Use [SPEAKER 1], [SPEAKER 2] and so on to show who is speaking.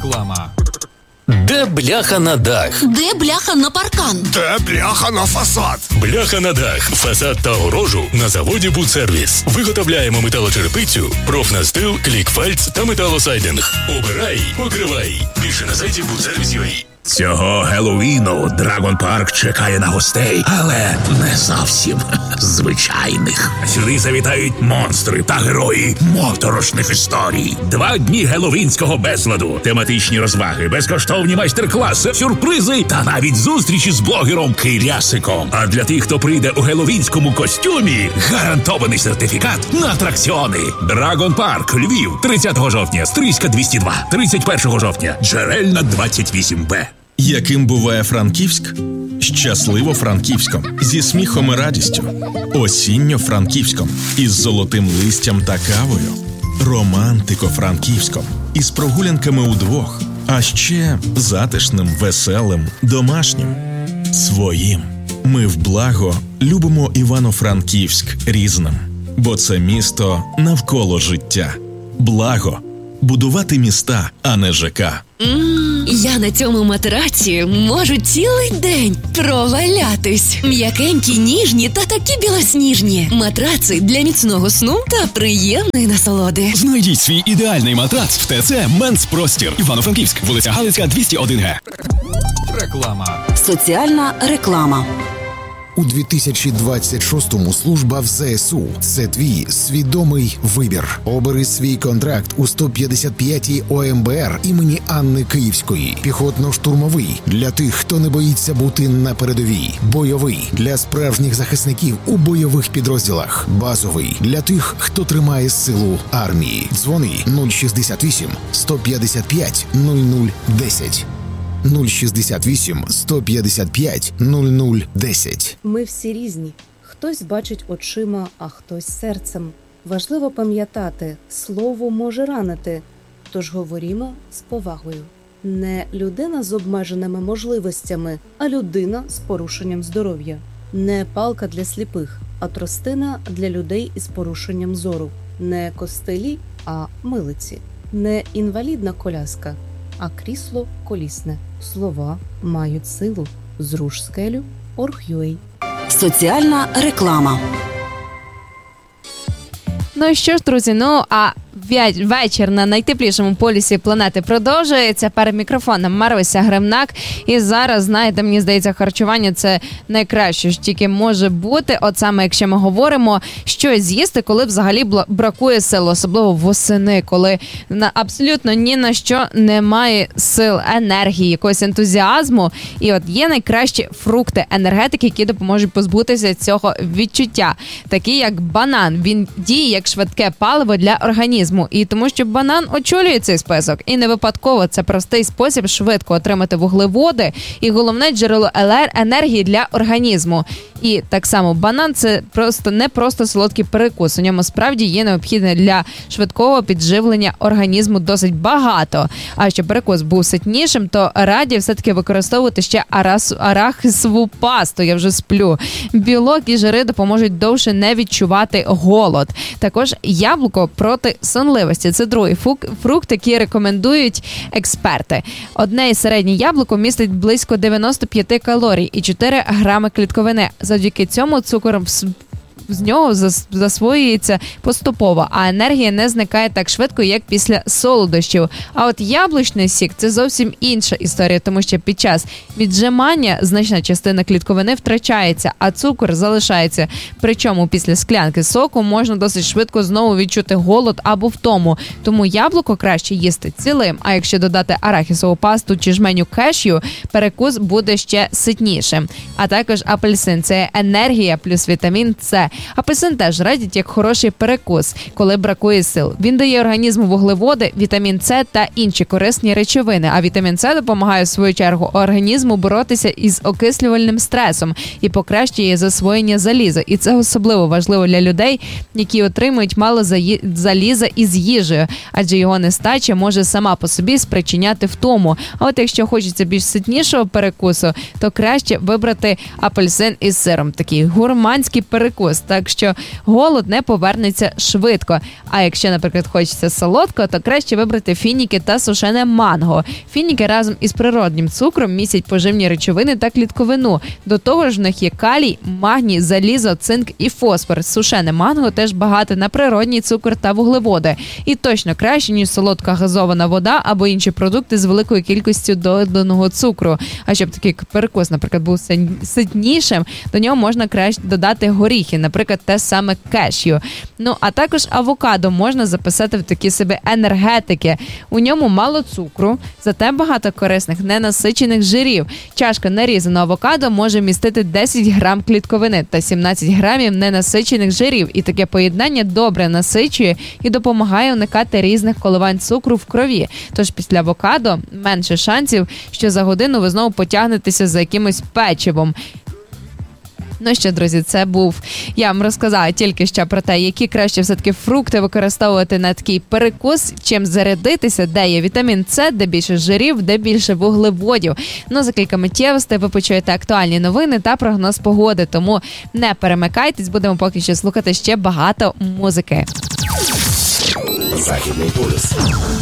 [SPEAKER 1] Реклама.
[SPEAKER 2] Де бляха на дах?
[SPEAKER 3] Де бляха на паркан?
[SPEAKER 4] Де бляха на фасад?
[SPEAKER 2] Бляха на дах, фасад та огорожу на заводі «Будсервіс». Виготовляємо металочерепицю, профнастил, клікфальц та металосайдинг. Обирай, покривай. Більше на сайті «Будсервіс.UA».
[SPEAKER 4] Цього Геловіну Драгон Парк чекає на гостей, але не зовсім звичайних. Сюди завітають монстри та герої моторошних історій. 2 дні геловінського безладу, тематичні розваги, безкоштовні майстер-класи, сюрпризи та навіть зустрічі з блогером Кирясиком. А для тих, хто прийде у геловінському костюмі, гарантований сертифікат на атракціони. Драгон Парк, Львів, 30 жовтня, Стрийська 202, 31 жовтня, Джерельна 28Б.
[SPEAKER 5] Яким буває Франківськ? Щасливо-Франківськом, зі сміхом і радістю. Осінньо-Франківськом, із золотим листям та кавою. Романтико-Франківськом, із прогулянками удвох. А ще затишним, веселим, домашнім. Своїм. Ми в благо любимо Івано-Франківськ різним. Бо це місто навколо життя. Благо. Будувати міста, а не ЖК.
[SPEAKER 3] Я на цьому матраці можу цілий день провалятись. М'якенькі, ніжні та такі білосніжні. Матраци для міцного сну та приємної насолоди.
[SPEAKER 6] Знайдіть свій ідеальний матрац в ТЦ «Менс Простір». Івано-Франківськ, вулиця Галицька, 201Г.
[SPEAKER 1] Реклама.
[SPEAKER 3] Соціальна реклама.
[SPEAKER 7] У 2026-му служба в ЗСУ – це твій свідомий вибір. Обери свій контракт у 155-й ОМБР імені Анни Київської. Піхотно-штурмовий – для тих, хто не боїться бути на передовій. Бойовий – для справжніх захисників у бойових підрозділах. Базовий – для тих, хто тримає силу армії. Дзвони 068 155 0010. 068 155 0010.
[SPEAKER 8] Ми всі різні. Хтось бачить очима, а хтось серцем. Важливо пам'ятати, слово може ранити, тож говорімо з повагою. Не людина з обмеженими можливостями, а людина з порушенням здоров'я. Не палка для сліпих, а тростина для людей із порушенням зору. Не костелі, а милиці. Не інвалідна коляска, а крісло колісне. Слова мають силу. Зруш скелю. Org.ua.
[SPEAKER 3] Соціальна реклама.
[SPEAKER 9] Ну що ж, друзі, вечір на найтеплішому полюсі планети продовжується. Перед мікрофоном Маруся Гремнак. І зараз, знаєте, мені здається, харчування – це найкраще, що тільки може бути. От саме, якщо ми говоримо, що з'їсти, коли взагалі бракує сил, особливо восени, коли абсолютно ні на що немає сил, енергії, якогось ентузіазму. І от є найкращі фрукти, енергетики, які допоможуть позбутися цього відчуття. Такі як банан. Він діє як швидке паливо для організму. І тому, що банан очолює цей список. І не випадково, це простий спосіб швидко отримати вуглеводи і головне джерело енергії для організму. І так само банан – це не просто солодкий перекус. У ньому справді є необхідне для швидкого підживлення організму досить багато. А щоб перекус був ситнішим, то раді все-таки використовувати ще арахісову пасту. Я вже сплю. Білок і жири допоможуть довше не відчувати голод. Також яблуко проти сонливості. Це другий фрукт, який рекомендують експерти. Одне середнє яблуко містить близько 95 калорій і 4 грами клітковини. Завдяки цьому цукор з нього засвоюється поступово, а енергія не зникає так швидко, як після солодощів. А от яблучний сік – це зовсім інша історія, тому що під час віджимання значна частина клітковини втрачається, а цукор залишається. Причому після склянки соку можна досить швидко знову відчути голод або втому. Тому яблуко краще їсти цілим, а якщо додати арахісову пасту чи жменю кешю, перекус буде ще ситнішим. А також апельсин – це енергія плюс вітамін С. Апельсин теж радять як хороший перекус, коли бракує сил. Він дає організму вуглеводи, вітамін С та інші корисні речовини. А вітамін С допомагає, в свою чергу, організму боротися із окислювальним стресом і покращує засвоєння заліза. І це особливо важливо для людей, які отримують мало заліза із їжею, адже його нестача може сама по собі спричиняти втому. А от якщо хочеться більш ситнішого перекусу, то краще вибрати апельсин із сиром. Такий гурманський перекус. так що голод не повернеться швидко. А якщо, наприклад, хочеться солодкого, то краще вибрати фініки та сушене манго. Фініки разом із природнім цукром містять поживні речовини та клітковину. До того ж в них є калій, магній, залізо, цинк і фосфор. Сушене манго теж багате на природній цукор та вуглеводи. І точно краще, ніж солодка газована вода або інші продукти з великою кількістю доданого цукру. А щоб такий перекус, наприклад, був ситнішим, до нього можна краще додати горіхи, наприклад, те саме кешю. Ну, а також авокадо можна записати в такі собі енергетики. У ньому мало цукру, зате багато корисних ненасичених жирів. Чашка нарізаного авокадо може містити 10 грам клітковини та 17 грамів ненасичених жирів. І таке поєднання добре насичує і допомагає уникати різних коливань цукру в крові. Тож після авокадо менше шансів, що за годину ви знову потягнетеся за якимось печивом. Ну що, друзі, це був, я вам розказала тільки що про те, які краще все-таки фрукти використовувати на такий перекус, чим зарядитися, де є вітамін С, де більше жирів, де більше вуглеводів. Ну, за кілька миттєвостей ви почуєте актуальні новини та прогноз погоди, тому не перемикайтесь, будемо поки що слухати ще багато музики.
[SPEAKER 10] Західний полюс.